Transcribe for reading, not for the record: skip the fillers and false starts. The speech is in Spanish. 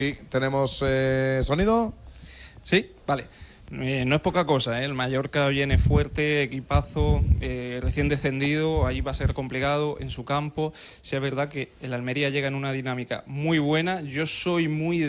Sí, tenemos sonido. Sí, vale. No es poca cosa, ¿eh? El Mallorca viene fuerte, equipazo, recién descendido, ahí va a ser complicado en su campo. Sí, es verdad que el Almería llega en una dinámica muy buena. Yo soy muy